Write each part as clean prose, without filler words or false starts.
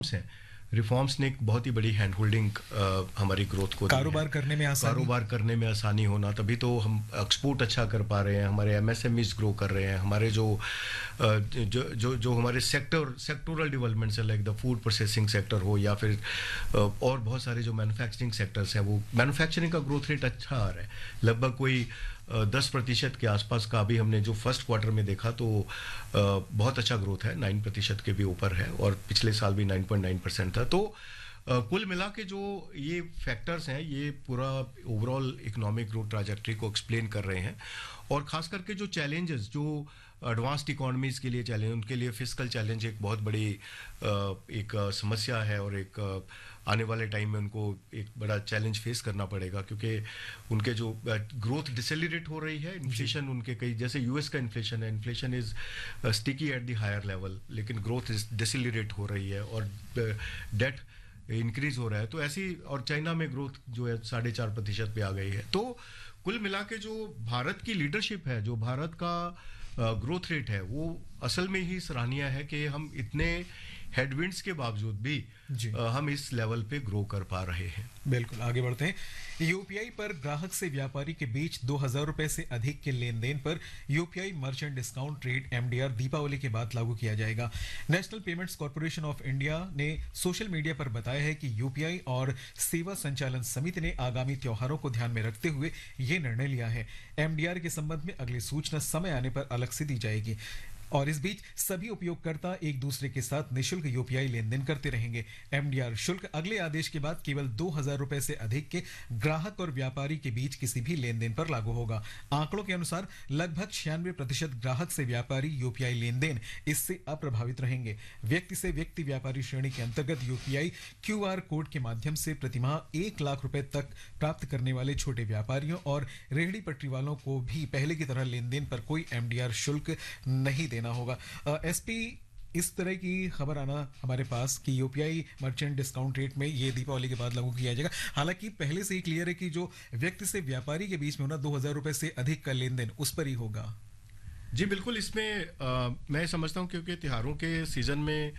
हैं, रिफॉर्म्स ने एक बहुत ही बड़ी हैंड होल्डिंग हमारी ग्रोथ को दी है। कारोबार करने में आसानी, कारोबार करने में आसानी होना, तभी तो हम एक्सपोर्ट अच्छा कर पा रहे हैं, हमारे एमएसएमईज ग्रो कर रहे हैं, हमारे जो हमारे सेक्टोरल डेवलपमेंट्स है, like the food processing sector हो या फिर और बहुत सारे जो मैन्युफैक्चरिंग सेक्टर्स हैं, वो मैन्युफैक्चरिंग का ग्रोथ रेट अच्छा आ रहा है, लगभग कोई 10% के आसपास का। अभी हमने जो फर्स्ट क्वार्टर में देखा तो बहुत अच्छा ग्रोथ है, 9% के भी ऊपर है, और पिछले साल भी 9.9% था। तो कुल मिला के जो ये फैक्टर्स हैं, ये पूरा ओवरऑल इकोनॉमिक ग्रोथ ट्रैजेक्टरी को एक्सप्लेन कर रहे हैं। और खास करके जो चैलेंजेस, जो एडवांस्ड इकोनॉमीज के लिए चैलेंज, उनके लिए फिस्कल चैलेंज एक बहुत बड़ी एक समस्या है, और एक आने वाले टाइम में उनको एक बड़ा चैलेंज फेस करना पड़ेगा, क्योंकि उनके जो ग्रोथ डिसेलिरेट हो रही है, इन्फ्लेशन उनके कई, जैसे यूएस का इन्फ्लेशन है, inflation is sticky at the higher level, लेकिन ग्रोथ डिसेलिरेट हो रही है, और डेट इंक्रीज हो रहा है। तो ऐसी, और चाइना में ग्रोथ जो है 4.5% पे आ गई है। तो कुल मिला के जो भारत की लीडरशिप है, जो भारत का ग्रोथ रेट है, वो असल में ही सराहनीय है कि हम इतने हेडविंड्स के बावजूद भी हम इस लेवल पे ग्रो कर पा रहे हैं। बिल्कुल, आगे बढ़ते हैं। यूपीआई पर ग्राहक से व्यापारी के बीच 2,000 रुपए से अधिक के लेन देन पर UPI merchant discount rate MDR Deepawali के बाद लागू किया जाएगा। National payments corporation of India ने सोशल मीडिया पर बताया है कि यूपीआई और सेवा संचालन समिति ने आगामी त्योहारों को ध्यान में रखते हुए ये निर्णय लिया है। एमडीआर के संबंध में अगली सूचना समय आने पर अलग से दी जाएगी। और इस बीच सभी उपयोगकर्ता एक दूसरे के साथ निशुल्क यूपीआई लेन देन करते रहेंगे। एमडीआर शुल्क अगले आदेश के बाद केवल 2,000 रुपए से अधिक के ग्राहक और व्यापारी के बीच किसी भी लेन देन पर लागू होगा। आंकड़ों के अनुसार लगभग 96% ग्राहक से व्यापारी यूपीआई लेन देन इससे अप्रभावित रहेंगे। व्यक्ति से व्यक्ति व्यापारी श्रेणी के अंतर्गत यूपीआई क्यूआर कोड के माध्यम से प्रतिमाह 1 लाख रुपए तक प्राप्त करने वाले छोटे व्यापारियों और रेहड़ी पटरी वालों को भी पहले की तरह लेन देन पर कोई एमडीआर शुल्क नहीं देना होगा। एसपी, इस तरह की खबर आना हमारे पास कि यूपीआई मर्चेंट डिस्काउंट रेट में ये दीपावली के बाद लागू किया जाएगा। हालांकि पहले से ही क्लियर है कि जो व्यक्ति से व्यापारी के बीच में होना 2,000 रुपए से अधिक का लेन देन उस पर ही होगा। जी बिल्कुल, इसमें मैं समझता हूं क्योंकि त्योहारों के सीजन में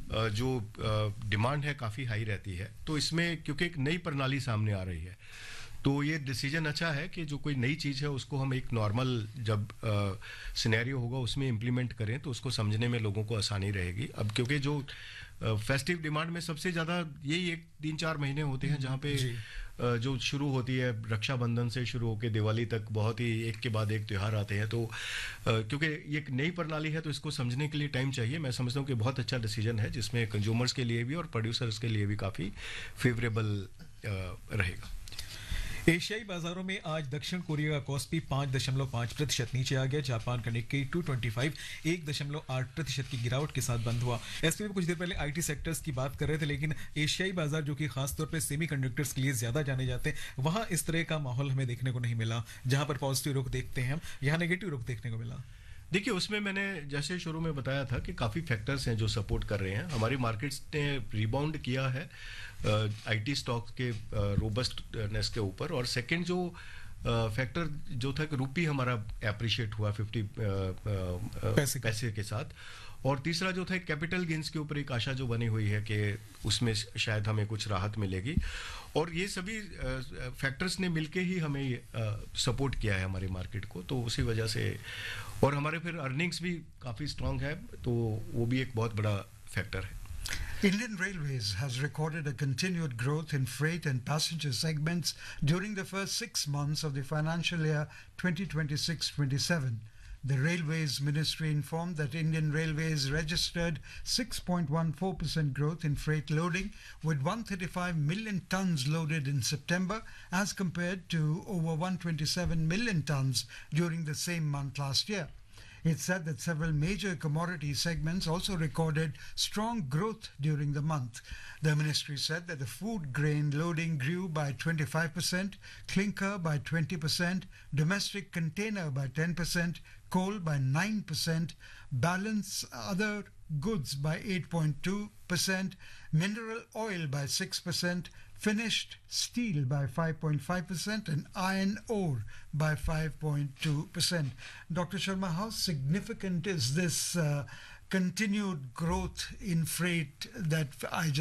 जो डिमांड है काफ़ी हाई रहती है, तो इसमें क्योंकि एक नई प्रणाली सामने आ रही है, तो ये डिसीजन अच्छा है कि जो कोई नई चीज़ है उसको हम एक नॉर्मल जब सिनेरियो होगा उसमें इम्प्लीमेंट करें, तो उसको समझने में लोगों को आसानी रहेगी। अब क्योंकि जो फेस्टिव डिमांड में सबसे ज़्यादा यही 3-4 महीने होते हैं जहाँ पे जो शुरू होती है, रक्षाबंधन से शुरू होकर दिवाली तक बहुत ही एक के बाद एक त्यौहार आते हैं। तो क्योंकि ये एक नई प्रणाली है तो इसको समझने के लिए टाइम चाहिए। मैं समझता हूँ कि बहुत अच्छा डिसीजन है, जिसमें कंज्यूमर्स के लिए भी और प्रोड्यूसर्स के लिए भी काफ़ी फेवरेबल रहेगा। एशियाई बाजारों में आज दक्षिण कोरिया का कॉस्पी 5.5% नीचे आ गया। जापान का निक्केई 225 1.8% की गिरावट के साथ बंद हुआ। एसपी में कुछ देर पहले आईटी सेक्टर्स की बात कर रहे थे, लेकिन एशियाई बाजार जो कि खासतौर पे सेमीकंडक्टर्स के लिए ज्यादा जाने जाते हैं, वहां इस तरह का माहौल हमें देखने को नहीं मिला। जहां पर पॉजिटिव रुख देखते हैं हम, यहाँ नेगेटिव रुख देखने को मिला। देखिए, उसमें मैंने जैसे शुरू में बताया था कि काफ़ी फैक्टर्स हैं जो सपोर्ट कर रहे हैं। हमारी मार्केट्स ने रिबाउंड किया है आईटी स्टॉक्स के रोबस्टनेस के ऊपर, और सेकंड जो फैक्टर जो था कि रुपी हमारा एप्रिशिएट हुआ 50 पैसे के साथ, और तीसरा जो था कैपिटल गेंस के ऊपर एक आशा जो बनी हुई है कि उसमें शायद हमें कुछ राहत मिलेगी, और ये सभी फैक्टर्स ने मिलके ही हमें सपोर्ट किया है हमारी मार्केट को। तो उसी वजह से, और हमारे फिर अर्निंग्स भी काफ़ी स्ट्रांग है, तो वो भी एक बहुत बड़ा फैक्टर है। Indian Railways has recorded a continued growth in freight and passenger segments during the first 6 months of the financial year 2026-27. The Railways Ministry informed that Indian Railways registered 6.14% growth in freight loading, with 135 million tons loaded in September as compared to over 127 million tons during the same month last year. It said that several major commodity segments also recorded strong growth during the month. The ministry said that the food grain loading grew by 25%, clinker by 20%, domestic container by 10%, coal by 9%, balance other goods by 8.2%, mineral oil by 6%, finished steel by 5.5%, and iron ore by 5.2%. Dr. Sharma, how significant is this continued growth in freight that I